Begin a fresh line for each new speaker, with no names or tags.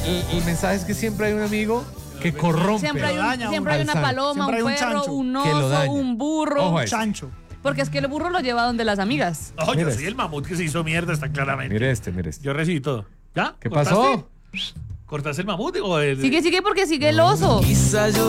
el mensaje es que siempre hay un amigo que corrompe.
Siempre hay una paloma,
Siempre hay
un
un
perro,
chancho
un
que lo
oso,
daña.
un burro.
Ojo a esto.
Chancho.
Porque es que el burro lo lleva donde las amigas.
No, yo
Mire
soy el mamut que se hizo mierda, está claramente.
Mire este.
Yo recibí todo. ¿Ya?
¿Qué
¿Cortaste?
pasó?
¿Cortaste el mamut o el...?
Sigue porque sigue el oso.
Quizá yo